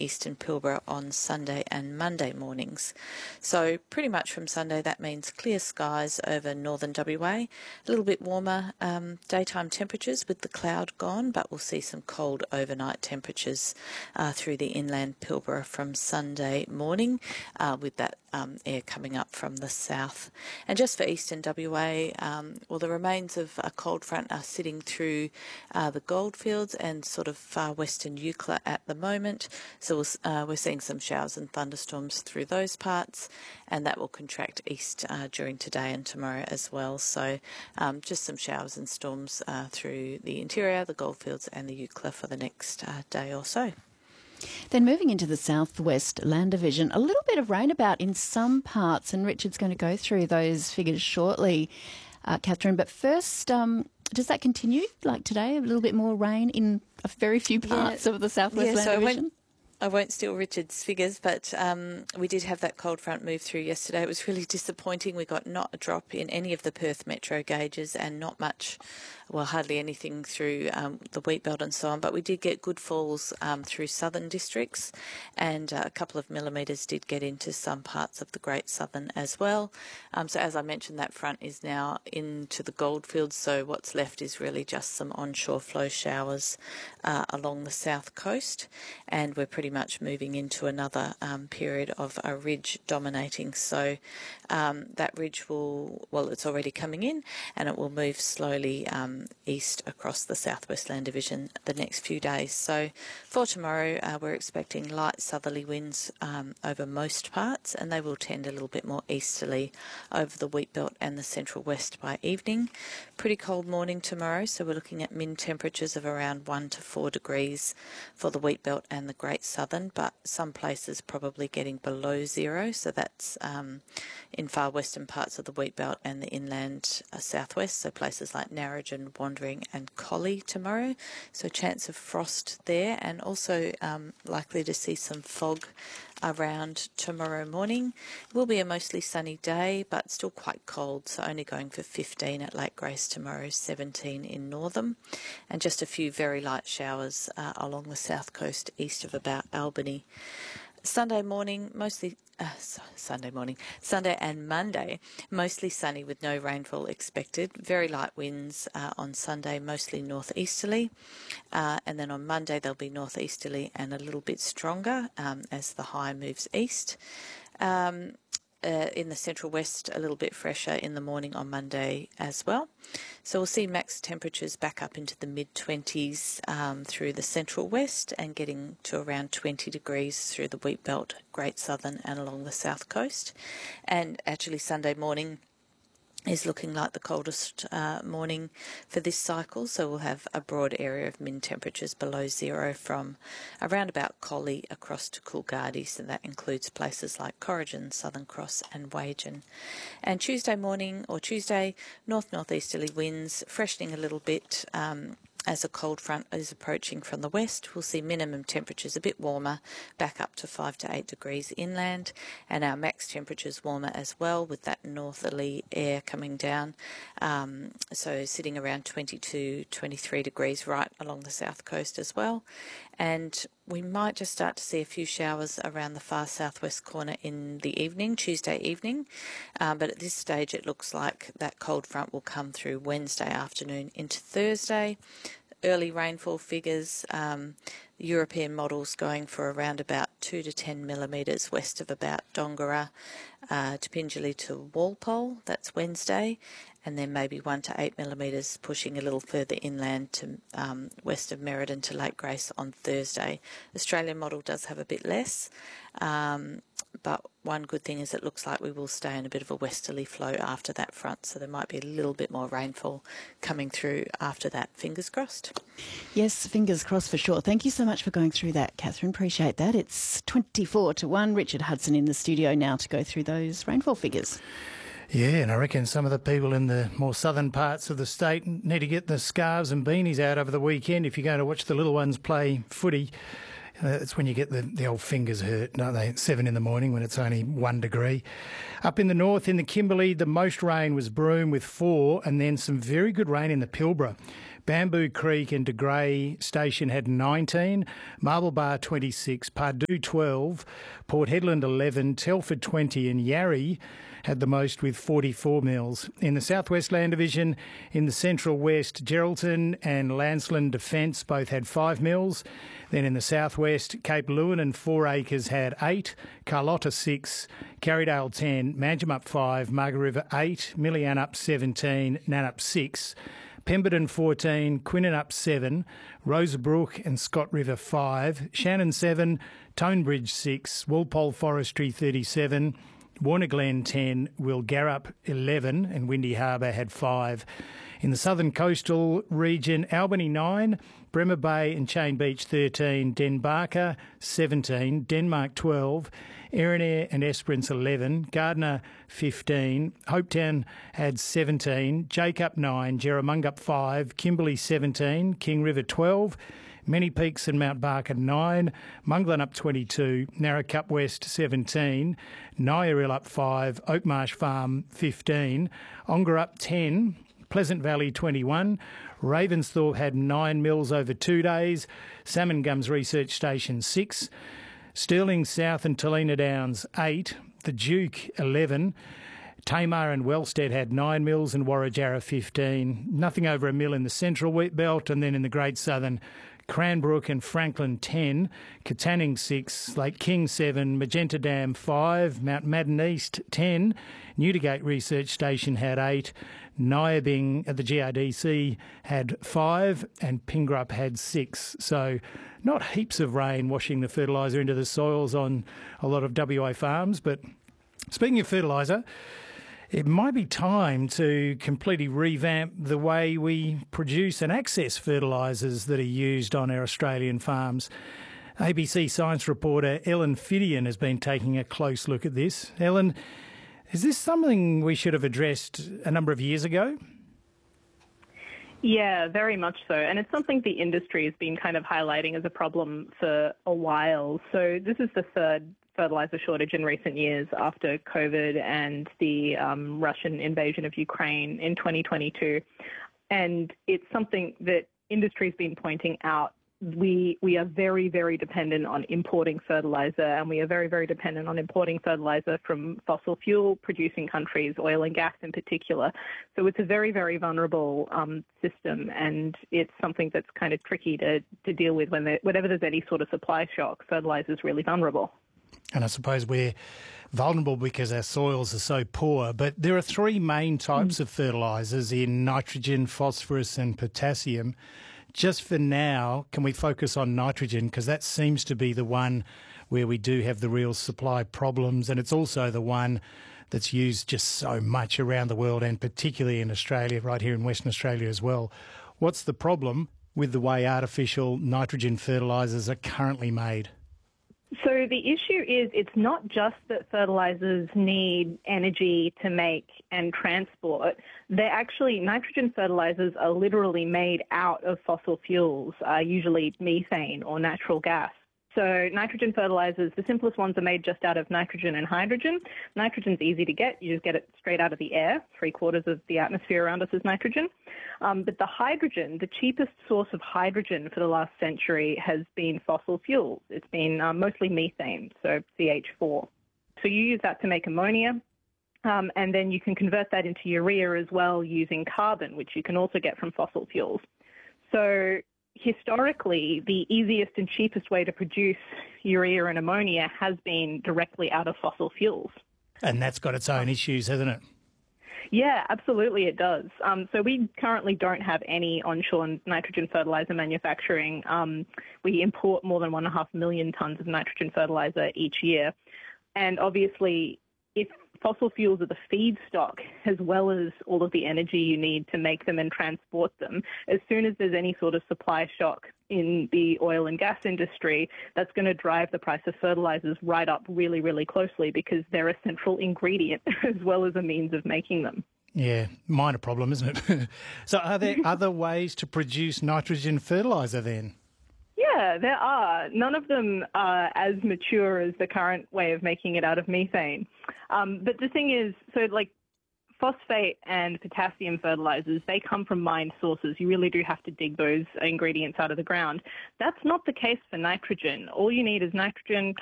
eastern Pilbara on Sunday and Monday mornings. So pretty much from Sunday that means clear skies over northern WA, a little bit warmer daytime temperatures with the cloud gone, but we'll see some cold overnight temperatures through the inland Pilbara from Sunday morning with that air coming up from the south. And just for eastern WA, the remains of a cold front are sitting through the goldfields and sort of far western Eucla at the moment. So we're seeing some showers and thunderstorms through those parts, and that will contract east during today and tomorrow as well. So just some showers and storms through the interior, the goldfields and the Eucla for the next day or so. Then moving into the southwest land division, a little bit of rain about in some parts, and Richard's going to go through those figures shortly, Catherine. But first, does that continue like today? A little bit more rain in a very few parts of the southwest land division? I won't steal Richard's figures, but we did have that cold front move through yesterday. It was really disappointing. We got not a drop in any of the Perth metro gauges and not much, hardly anything through the wheat belt and so on. But we did get good falls through southern districts, and a couple of millimetres did get into some parts of the Great Southern as well. So as I mentioned, that front is now into the goldfields. So what's left is really just some onshore flow showers along the south coast, and we're pretty much moving into another period of a ridge dominating. So that ridge it's already coming in, and it will move slowly east across the southwest land division the next few days. So for tomorrow, we're expecting light southerly winds over most parts, and they will tend a little bit more easterly over the wheat belt and the central west by evening. Pretty cold morning tomorrow, so we're looking at min temperatures of around 1 to 4 degrees for the wheat belt and the Great Southern, but some places probably getting below zero. So that's in far western parts of the wheat belt and the inland southwest, so places like Narrogin, Wandering and Collie tomorrow. So chance of frost there, and also likely to see some fog around tomorrow morning. It will be a mostly sunny day, but still quite cold, so only going for 15 at Lake Grace tomorrow, 17 in Northam, and just a few very light showers along the south coast east of about Albany. Sunday and Monday, mostly sunny with no rainfall expected. Very light winds on Sunday, mostly northeasterly. And then on Monday, they'll be northeasterly and a little bit stronger as the high moves east. In the central west, a little bit fresher in the morning on Monday as well. So we'll see max temperatures back up into the mid-20s through the central west, and getting to around 20 degrees through the wheat belt, Great Southern and along the south coast. And actually Sunday morning is looking like the coldest morning for this cycle, so we'll have a broad area of min temperatures below zero from around about Collie across to Coolgardie, so that includes places like Corrigin, Southern Cross and Wagen. And Tuesday morning or Tuesday, northeasterly winds, freshening a little bit as a cold front is approaching from the west. We'll see minimum temperatures a bit warmer, back up to 5 to 8 degrees inland, and our max temperatures warmer as well with that northerly air coming down. So sitting around 22, 23 degrees right along the south coast as well. And we might just start to see a few showers around the far southwest corner in the evening, Tuesday evening. But at this stage, it looks like that cold front will come through Wednesday afternoon into Thursday. Early rainfall figures, European models going for around about 2 to 10 millimetres west of about Dongara, Tipingili to Walpole, that's Wednesday, and then maybe 1 to 8 millimetres pushing a little further inland to west of Merredin to Lake Grace on Thursday. Australian model does have a bit less, but one good thing is it looks like we will stay in a bit of a westerly flow after that front, so there might be a little bit more rainfall coming through after that. Fingers crossed. Yes, fingers crossed for sure. Thank you so much for going through that, Catherine. Appreciate that. It's 24 to 1. Richard Hudson in the studio now to go through those rainfall figures. Yeah, and I reckon some of the people in the more southern parts of the state need to get the scarves and beanies out over the weekend if you're going to watch the little ones play footy. It's when you get the old fingers hurt, don't they? 7 in the morning when it's only 1 degree. Up in the north, in the Kimberley, the most rain was Broome with 4, and then some very good rain in the Pilbara. Bamboo Creek and De Grey Station had 19, Marble Bar 26, Pardue 12, Port Hedland 11, Telford 20 and Yarrie had the most with 44 mils. In the South West Land Division, in the Central West, Geraldton and Landsland Defence both had 5 mils. Then in the South West, Cape Lewin and 4 Acres had 8, Carlotta 6, Carrydale 10, Manjimup 5, Margaret River 8, Millianup 17, Nannup 6, Pemberton 14, Quinnanup 7, Rosebrook and Scott River 5, Shannon 7, Tonebridge 6, Walpole Forestry 37, Warner Glen 10, Wilgarup 11 and Windy Harbour had 5. In the southern coastal region, Albany 9, Bremer Bay and Chain Beach 13, Denbarker 17, Denmark 12, Erinair and Esperance 11, Gardner 15, Hopetown had 17, Jacob 9, Jerramungup 5, Kimberley 17, King River 12, Many Peaks and Mount Barker 9, Munglanup 22, Narrowcup West 17, Nyarill 5, Oakmarsh Farm 15, Ongerup 10, Pleasant Valley 21, Ravensthorpe had 9 mils over 2 days, Salmon Gums Research Station 6, Stirling South and Talina Downs 8, the Duke 11, Tamar and Wellstead had 9 mils and Warrajarra 15, nothing over a mill in the Central Wheat Belt, and then in the Great Southern, Cranbrook and Franklin 10, Katanning 6, Lake King 7, Magenta Dam 5, Mount Madden East 10, Newdigate Research Station had 8, Nyabing at the GRDC had 5 and Pingrup had 6. So not heaps of rain washing the fertiliser into the soils on a lot of WA farms. But speaking of fertiliser, it might be time to completely revamp the way we produce and access fertilisers that are used on our Australian farms. ABC science reporter Ellen Fidian has been taking a close look at this. Ellen, is this something we should have addressed a number of years ago? Yeah, very much so. And it's something the industry has been kind of highlighting as a problem for a while. So this is the third fertilizer shortage in recent years after COVID and the Russian invasion of Ukraine in 2022. And it's something that industry's been pointing out. We are very, very dependent on importing fertilizer, and we are very, very dependent on importing fertilizer from fossil fuel producing countries, oil and gas in particular. So it's a very, very vulnerable system, and it's something that's kind of tricky to deal with whenever there's any sort of supply shock. Fertilizer is really vulnerable. And I suppose we're vulnerable because our soils are so poor. But there are 3 main types of fertilisers in nitrogen, phosphorus and potassium. Just for now, can we focus on nitrogen? Because that seems to be the one where we do have the real supply problems, and it's also the one that's used just so much around the world, and particularly in Australia, right here in Western Australia as well. What's the problem with the way artificial nitrogen fertilisers are currently made? So the issue is it's not just that fertilizers need energy to make and transport. Nitrogen fertilizers are literally made out of fossil fuels, usually methane or natural gas. So nitrogen fertilizers, the simplest ones are made just out of nitrogen and hydrogen. Nitrogen's easy to get. You just get it straight out of the air. 3/4 of the atmosphere around us is nitrogen. But the hydrogen, the cheapest source of hydrogen for the last century has been fossil fuels. It's been mostly methane, so CH4. So you use that to make ammonia. And then you can convert that into urea as well using carbon, which you can also get from fossil fuels. So historically, the easiest and cheapest way to produce urea and ammonia has been directly out of fossil fuels. And that's got its own issues, hasn't it? Yeah, absolutely it does. So we currently don't have any onshore nitrogen fertilizer manufacturing. We import more than 1.5 million tonnes of nitrogen fertilizer each year. And obviously, if fossil fuels are the feedstock as well as all of the energy you need to make them and transport them, as soon as there's any sort of supply shock in the oil and gas industry, that's going to drive the price of fertilizers right up really, really closely because they're a central ingredient as well as a means of making them. Yeah, minor problem, isn't it? So are there other ways to produce nitrogen fertiliser then? Yeah, there are. None of them are as mature as the current way of making it out of methane. But the thing is, phosphate and potassium fertilizers, they come from mined sources. You really do have to dig those ingredients out of the ground. That's not the case for nitrogen. All you need is nitrogen